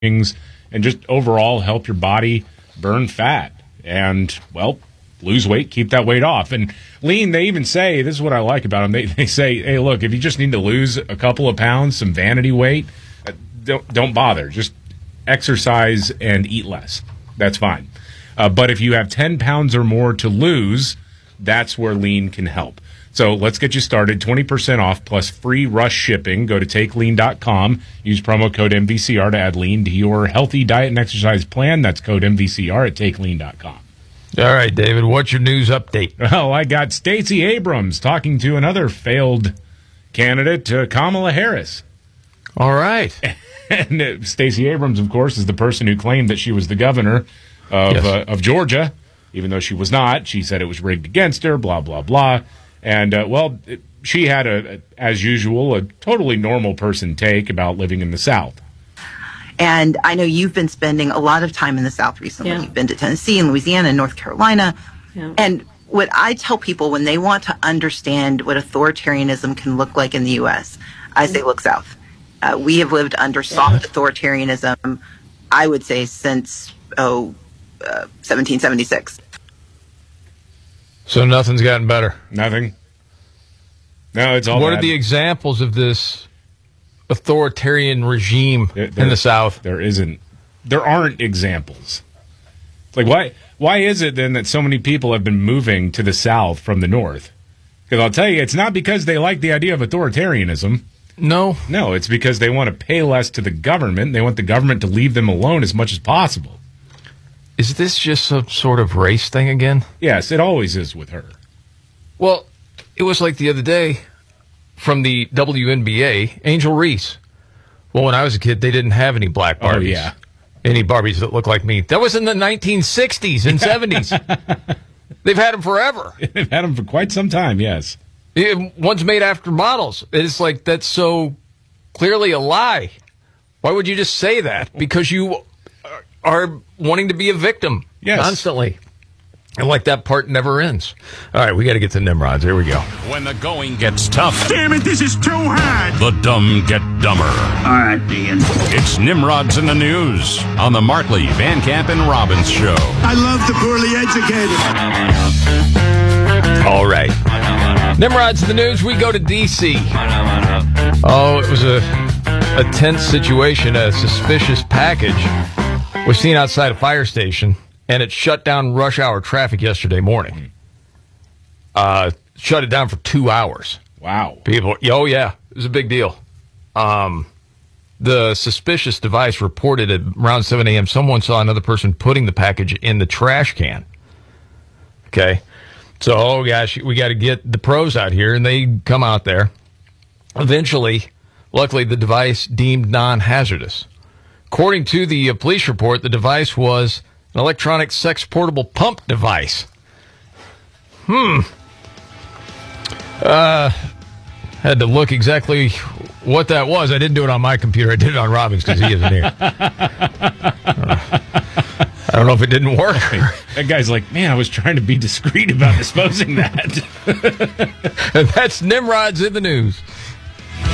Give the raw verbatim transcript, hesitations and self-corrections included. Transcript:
and just overall help your body burn fat and, well, lose weight, keep that weight off. And lean, they even say, this is what I like about them, they, they say, hey, look, if you just need to lose a couple of pounds, some vanity weight, uh, don't, don't bother. Just exercise and eat less. That's fine. Uh, but if you have ten pounds or more to lose, that's where Lean can help. So let's get you started. twenty percent off plus free rush shipping. Go to take lean dot com. Use promo code M V C R to add Lean to your healthy diet and exercise plan. That's code M V C R at take lean dot com. All right, David, what's your news update? Well, I got Stacey Abrams talking to another failed candidate, uh, Kamala Harris. All right. And uh, Stacey Abrams, of course, is the person who claimed that she was the governor of, Yes. uh, of Georgia, even though she was not. She said it was rigged against her, blah, blah, blah. And, uh, well, it, she had, a, a, as usual, a totally normal person take about living in the South. And I know you've been spending a lot of time in the South recently. Yeah. You've been to Tennessee and Louisiana and North Carolina. Yeah. And what I tell people when they want to understand what authoritarianism can look like in the U S, I say look south. Uh, we have lived under soft authoritarianism, I would say, since, oh, uh, seventeen seventy-six. So nothing's gotten better. Nothing. No, it's all What bad. are the examples of this authoritarian regime There- in there- the South? There isn't. There aren't examples. It's like, why why is it then that so many people have been moving to the South from the North? Because I'll tell you, it's not because they like the idea of authoritarianism. No. No, it's because they want to pay less to the government. They want the government to leave them alone as much as possible. Is this just some sort of race thing again? Yes, it always is with her. Well, it was like the other day from the W N B A, Angel Reese. Well, when I was a kid, they didn't have any black Barbies. Oh, yeah. Any Barbies that looked like me. That was in the nineteen sixties and seventies. They've had them forever. They've had them for quite some time, yes. It, one's made after models. It's like, that's so clearly a lie. Why would you just say that? Because you are wanting to be a victim Yes. constantly. And like that part never ends. All right, we got to get to Nimrods. Here we go. When the going gets tough, Damn it, this is too hard. the dumb get dumber. All right, Dean. It's Nimrods in the News on the Markley, Van Camp, and Robbins Show. I love the poorly educated. All right. Nimrods in the News, we go to D C Oh, it was a, a tense situation. A suspicious package was seen outside a fire station, and it shut down rush hour traffic yesterday morning. Uh, shut it down for two hours. Wow. People, oh yeah, it was a big deal. Um, the suspicious device reported at around seven a.m. someone saw another person putting the package in the trash can. Okay. So, oh gosh, we got to get the pros out here, and they come out there. Eventually, luckily, the device deemed non-hazardous. According to the uh, police report, the device was an electronic sex portable pump device. Hmm. Uh, had to look exactly what that was. I didn't do it on my computer. I did it on Robbins because he isn't here. Uh, I don't know if it didn't work. That guy's like, man, I was trying to be discreet about disposing that. And that's Nimrods in the News.